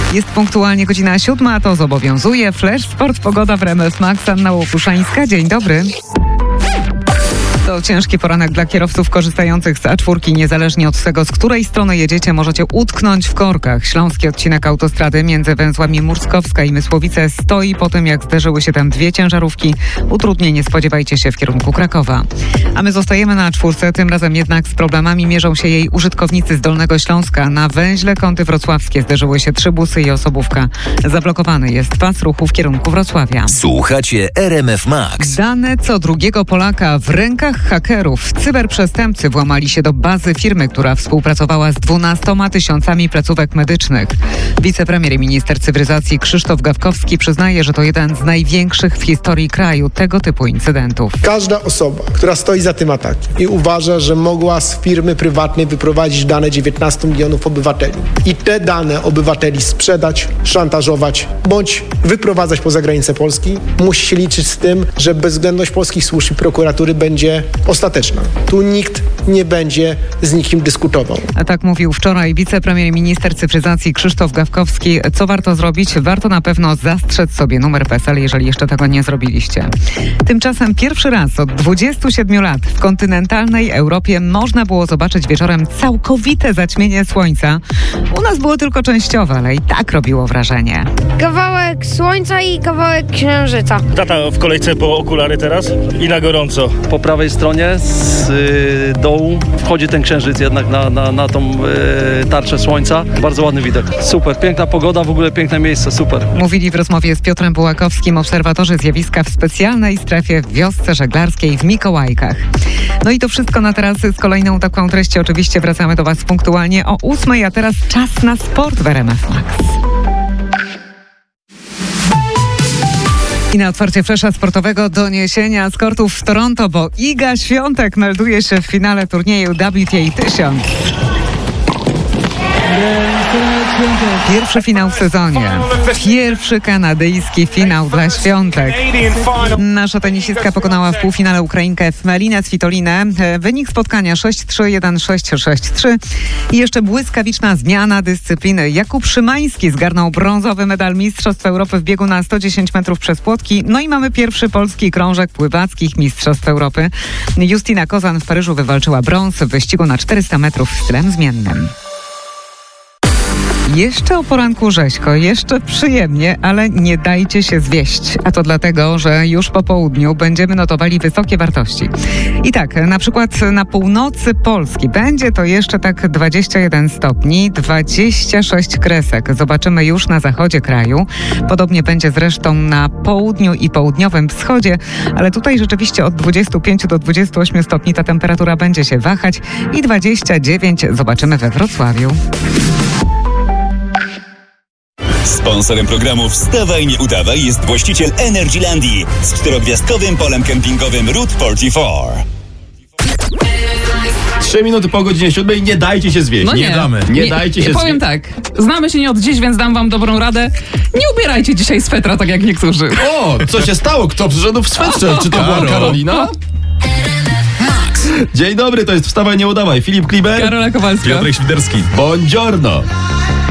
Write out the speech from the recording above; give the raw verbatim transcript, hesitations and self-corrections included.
Jest punktualnie godzina siódma, a to zobowiązuje. Flash Sport, pogoda w R M F Max. Anna Łopuszańska, dzień dobry. To ciężki poranek dla kierowców korzystających z A cztery. Niezależnie od tego, z której strony jedziecie, możecie utknąć w korkach. Śląski odcinek autostrady między węzłami Murskowska i Mysłowice stoi po tym, jak zderzyły się tam dwie ciężarówki. Utrudnień nie spodziewajcie się w kierunku Krakowa. A my zostajemy na A cztery. Tym razem jednak z problemami mierzą się jej użytkownicy z Dolnego Śląska. Na węźle Kąty Wrocławskie zderzyły się trzy busy i osobówka. Zablokowany jest pas ruchu w kierunku Wrocławia. Słuchacie R M F Max. Dane co drugiego Polaka w rękach hakerów. Cyberprzestępcy włamali się do bazy firmy, która współpracowała z dwunastoma tysiącami placówek medycznych. Wicepremier i minister cyfryzacji Krzysztof Gawkowski przyznaje, że to jeden z największych w historii kraju tego typu incydentów. Każda osoba, która stoi za tym atakiem i uważa, że mogła z firmy prywatnej wyprowadzić dane dziewiętnastu milionów obywateli i te dane obywateli sprzedać, szantażować bądź wyprowadzać poza granicę Polski, musi się liczyć z tym, że bezwzględność polskich służb i prokuratury będzie ostateczna. Tu nikt nie będzie z nikim dyskutował. A tak mówił wczoraj wicepremier i minister cyfryzacji Krzysztof Gawkowski. Co warto zrobić? Warto na pewno zastrzec sobie numer P E S E L, jeżeli jeszcze tego nie zrobiliście. Tymczasem pierwszy raz od dwudziestu siedmiu lat w kontynentalnej Europie można było zobaczyć wieczorem całkowite zaćmienie słońca. U nas było tylko częściowe, ale i tak robiło wrażenie. Kawałek słońca i kawałek księżyca. Tata w kolejce po okulary teraz i na gorąco. Po prawej stronie z y, dołu wchodzi ten księżyc jednak na, na, na tą y, tarczę słońca. Bardzo ładny widok. Super, piękna pogoda, w ogóle piękne miejsce, super. Mówili w rozmowie z Piotrem Bułakowskim obserwatorzy zjawiska w specjalnej strefie w wiosce żeglarskiej w Mikołajkach. No i to wszystko na teraz. Z kolejną taką treścią oczywiście wracamy do Was punktualnie o ósmej, a teraz czas na sport w R M F Max. I na otwarcie flesza sportowego doniesienia z kortów w Toronto, bo Iga Świątek melduje się w finale turnieju W T A tysiąc. Pierwszy finał w sezonie. Pierwszy kanadyjski finał dla Świątek. Nasza tenisistka pokonała w półfinale Ukrainkę Melinę Svitolinę. Wynik spotkania sześć trzy, jeden sześć, sześć trzy. I jeszcze błyskawiczna zmiana dyscypliny. Jakub Szymański zgarnął brązowy medal Mistrzostw Europy w biegu na sto dziesięć metrów przez płotki. No i mamy pierwszy polski krążek pływackich Mistrzostw Europy. Justyna Kozan w Paryżu wywalczyła brąz w wyścigu na czterysta metrów stylem zmiennym. Jeszcze o poranku rzeźko, jeszcze przyjemnie, ale nie dajcie się zwieść. A to dlatego, że już po południu będziemy notowali wysokie wartości. I tak, na przykład na północy Polski będzie to jeszcze tak dwadzieścia jeden stopni, dwadzieścia sześć kresek. Zobaczymy już na zachodzie kraju. Podobnie będzie zresztą na południu i południowym wschodzie, ale tutaj rzeczywiście od dwudziestu pięciu do dwudziestu ośmiu stopni ta temperatura będzie się wahać i dwadzieścia dziewięć zobaczymy we Wrocławiu. Sponsorem programu Wstawaj, nie udawaj jest właściciel Energylandii z czterogwiazdkowym polem kempingowym Route czterdzieści cztery. Trzy minuty po godzinie siódmej, nie dajcie się zwieść. No nie, nie damy. Nie, nie dajcie się powiem zwieść. tak, znamy się nie od dziś, więc dam wam dobrą radę. Nie ubierajcie dzisiaj swetra, tak jak niektórzy. O, co się stało? Kto przyszedł w swetrze? Czy to była Karolina? Dzień dobry, to jest Wstawaj, nie udawaj. Filip Kliber, Karola Kowalska, Piotrek Świderski. Buongiorno.